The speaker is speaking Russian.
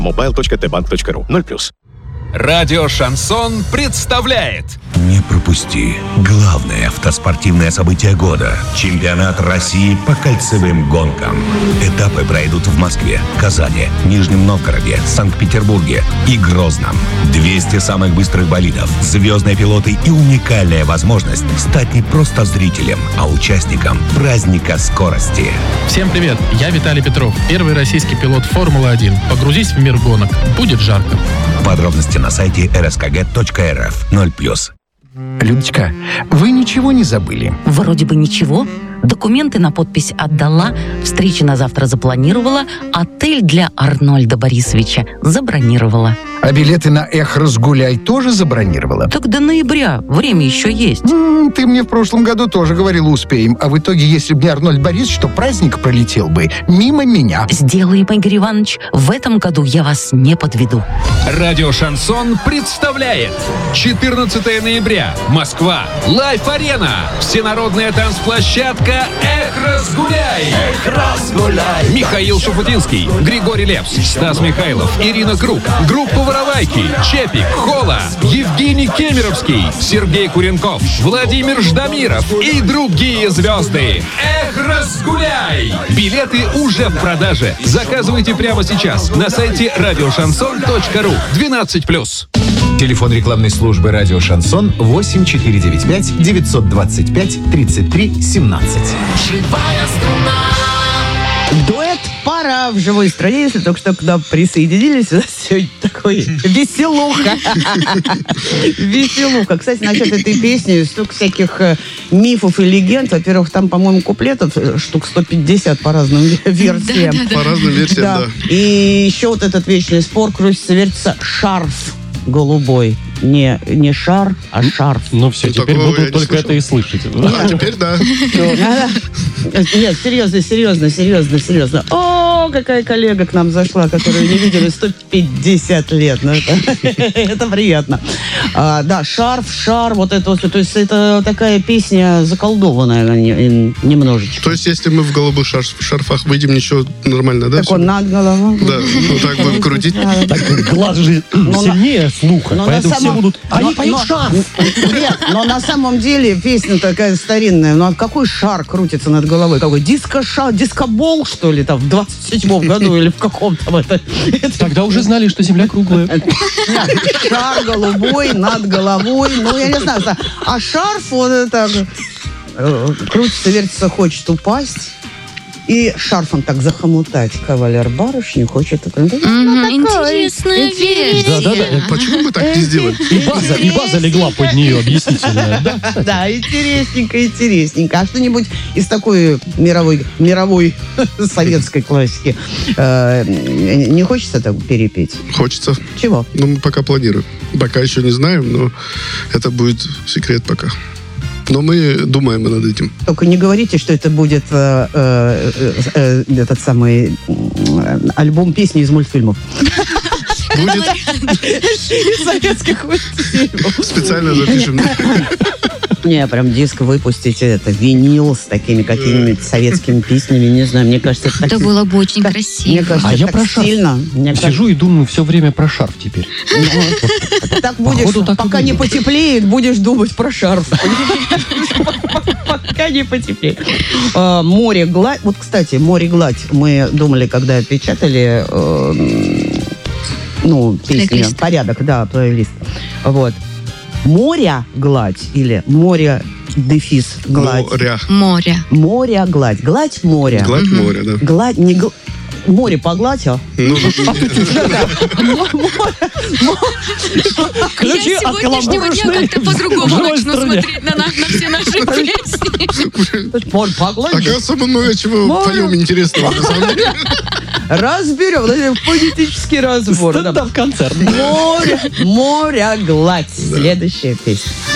mobile.tbank.ru 0+. Радио «Шансон» представляет. Не пропусти главное автоспортивное событие года. Чемпионат России по кольцевым гонкам. Этапы пройдут в Москве, Казани, Нижнем Новгороде, Санкт-Петербурге и Грозном. 200 самых быстрых болидов, звездные пилоты и уникальная возможность стать не просто зрителем, а участником праздника скорости. Всем привет, я Виталий Петров, первый российский пилот Формулы-1. Погрузись в мир гонок, будет жарко. Подробности на сайте rskg.rf 0+. Людочка, вы ничего не забыли? Вроде бы ничего. Документы на подпись отдала, встречи на завтра запланировала, отель для Арнольда Борисовича забронировала. А билеты на «Эх, разгуляй» тоже забронировала? Так до ноября, время еще есть. Ты мне в прошлом году тоже говорила, успеем. А в итоге, если бы не Арнольд Борисович, то праздник пролетел бы мимо меня. Сделаем, Игорь Иванович, в этом году я вас не подведу. Радио «Шансон» представляет 14 ноября. Москва. Лайф-арена. Всенародная танцплощадка «Эх, разгуляй». Эх, разгуляй. Михаил Шуфутинский, Григорий Лепс, Стас Михайлов, Ирина Круг, группа «Воровайки», Чепик, Хола, Евгений Кемеровский, Сергей Куренков, Владимир Ждамиров и другие звезды. Эх, разгуляй. Билеты уже в продаже. Заказывайте прямо сейчас на сайте radioshanson.ru 12+. Телефон рекламной службы «Радио Шансон» 8495 925 33 17. Живая струна. Дуэт «Пара» в живой стране, если только что к нам присоединились. У нас сегодня такой веселуха. Веселуха. Кстати, насчет этой песни столько всяких мифов и легенд. Во-первых, там, по-моему, куплетов штук 150 по разным версиям. По разным версиям, да. И еще вот этот вечный спор крутится, вертится шарф голубой. Не шар, а шарф. Ну все, теперь буду только это и слышать. А теперь да. Нет, серьезно. О, какая коллега к нам зашла, которую не видели 150 лет. Ну, это приятно. Да, шар, вот это вот. То есть это такая песня заколдованная немножечко. То есть если мы в голубых шарфах выйдем, ничего, нормально, да? Так он над головой. Да, ну так будем крутить. Так глаз же сильнее слуха, поэтому все будут... Они поют шарф! Нет, но на самом деле песня такая старинная. Ну, а какой шар крутится над головой? Какой диско-шар, дискобол, что ли, там, в 27-м году или в каком там это... Тогда уже знали, что Земля круглая. Шар голубой над головой. Ну, я не знаю. А шарф, вот это... Крутится, вертится, хочет упасть. И шарфом так захомутать. Кавалер барышню хочет... Интересная вещь. Да. Почему мы так не сделали? И база легла под нее объяснительная. Да, интересненько. А что-нибудь из такой мировой советской классики не хочется так перепеть? Хочется. Чего? Ну, мы пока планируем. Пока еще не знаем, но это будет секрет пока. Но мы думаем над этим. Только не говорите, что это будет этот самый альбом песни из мультфильмов. Будет. Из советских мультфильмов. Специально запишем. Не, прям диск выпустите, это винил с такими какими-нибудь советскими песнями, не знаю, мне кажется, это Это было бы очень красиво. Мне кажется, А я так про шарф стильно. сижу и думаю все время про шарф теперь. Так будешь, Походу, так и пока не будет. потеплеет, будешь думать про шарф. Пока не потеплеет. Море, гладь. Вот, кстати, море, гладь. Мы думали, когда печатали песни, Плейлист. порядок, да, плейлист. Вот. Моря, гладь или море, дефис, гладь. Моря. Море. Гладь. Гладь моря. Гладь моря, да. Гладь, не море погладь, а? Ну, Я с сегодняшнего дня как-то по-другому начну смотреть на все наши песни. Море погладь. оказывается, мы много чего поем интересного, на самом деле. Разберем. Фонетический разбор. Стендап-концерт. Море, гладь. Следующая песня.